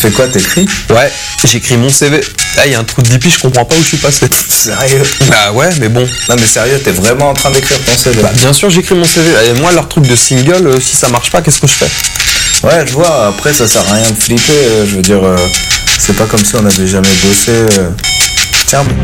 fais quoi, t'écris? Ouais, j'écris mon CV. Là, il y a un trou de Dipi, je comprends pas où je suis passé. Sérieux? Bah ouais, mais bon. Non mais sérieux, t'es vraiment en train d'écrire ton CV? Bah bien sûr, j'écris mon CV. Et moi, leur truc de single, si ça marche pas, qu'est-ce que je fais? Ouais, je vois, après ça sert à rien de flipper, je veux dire, c'est pas comme si on avait jamais bossé. Tiens,